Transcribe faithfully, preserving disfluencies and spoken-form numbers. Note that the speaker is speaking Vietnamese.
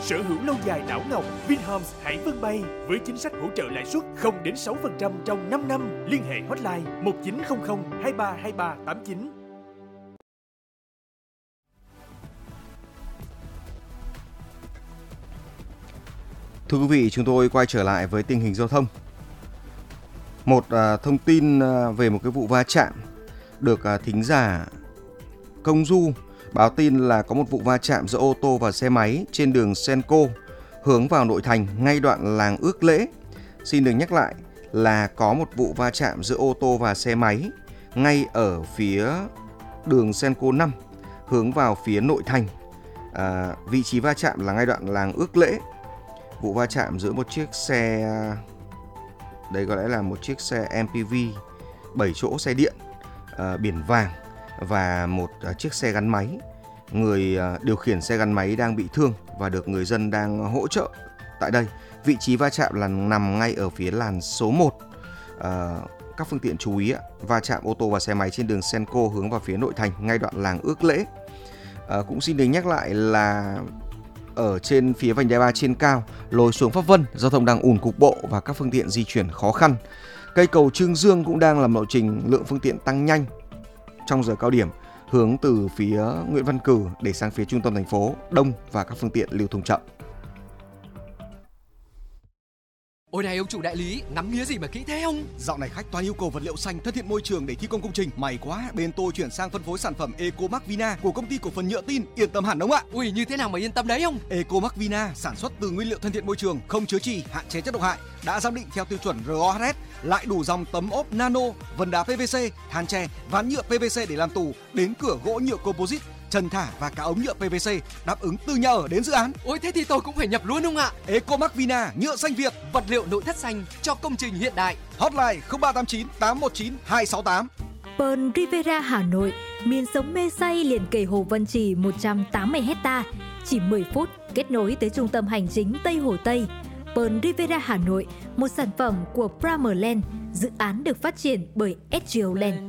sở hữu lâu dài đảo ngọc Vinhomes Hải Vân Bay với chính sách hỗ trợ lãi suất không đến sáu phần trăm trong năm năm. Liên hệ hotline một chín không không hai ba hai ba tám chín. Thưa quý vị, chúng tôi quay trở lại với tình hình giao thông. Một à, thông tin à, về một cái vụ va chạm được à, thính giả Công Du báo tin là có một vụ va chạm giữa ô tô và xe máy trên đường Senco hướng vào nội thành ngay đoạn làng Ước Lễ. Xin được nhắc lại là có một vụ va chạm giữa ô tô và xe máy ngay ở phía đường Senco năm hướng vào phía nội thành. À, vị trí va chạm là ngay đoạn làng Ước Lễ. Vụ va chạm giữa một chiếc xe, đây có lẽ là một chiếc xe em pê vê bảy chỗ xe điện à, biển vàng và một à, chiếc xe gắn máy. Người à, điều khiển xe gắn máy đang bị thương và được người dân đang hỗ trợ tại đây. Vị trí va chạm là nằm ngay ở phía làn số một. À, các phương tiện chú ý va chạm ô tô và xe máy trên đường Senco hướng vào phía nội thành ngay đoạn làng Ước Lễ. À, cũng xin được nhắc lại là ở trên phía vành đai ba trên cao lối xuống Pháp Vân, giao thông đang ùn cục bộ và các phương tiện di chuyển khó khăn. Cây cầu Trương Dương cũng đang làm lộ trình lượng phương tiện tăng nhanh trong giờ cao điểm hướng từ phía Nguyễn Văn Cử để sang phía trung tâm thành phố đông và các phương tiện lưu thông chậm. Ôi này ông chủ đại lý, ngắm nghía gì mà kỹ thế ông? Dạo này khách toàn yêu cầu vật liệu xanh thân thiện môi trường để thi công công trình. May quá, bên tôi chuyển sang phân phối sản phẩm Ecomark Vina của công ty cổ phần nhựa tin, yên tâm hẳn ông ạ. Ui, như thế nào mà yên tâm đấy ông? Ecomark Vina sản xuất từ nguyên liệu thân thiện môi trường, không chứa chì, hạn chế chất độc hại, đã giám định theo tiêu chuẩn rờ o hát ét, lại đủ dòng tấm ốp nano, vân đá pê vê xê, than tre, ván nhựa pê vê xê để làm tủ, đến cửa gỗ nhựa composite, trần thả và cả ống nhựa pê vê xê đáp ứng từ nhà ở đến dự án. Ôi thế thì tôi cũng phải nhập luôn ông ạ. Ecomark Vina, nhựa xanh Việt, vật liệu nội thất xanh cho công trình hiện đại. Hotline không ba tám chín tám một chín hai sáu tám. Pearl Rivera Hà Nội, miền sống mê say liền kề Hồ Văn Trì một trăm tám mươi hecta, chỉ mười phút kết nối tới trung tâm hành chính Tây Hồ Tây. Pearl Rivera Hà Nội, một sản phẩm của Primerland, dự án được phát triển bởi ét giê ô Land.